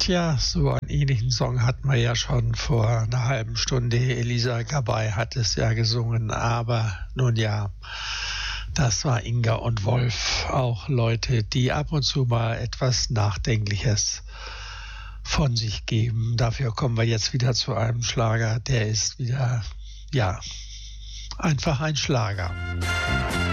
Tja, so einen ähnlichen Song hatten wir ja schon vor einer halben Stunde. Elisa Gabay hat es ja gesungen, aber nun ja, das war Inga und Wolf, auch Leute, die ab und zu mal etwas Nachdenkliches von sich geben. Dafür kommen wir jetzt wieder zu einem Schlager, der ist wieder, ja, einfach ein Schlager.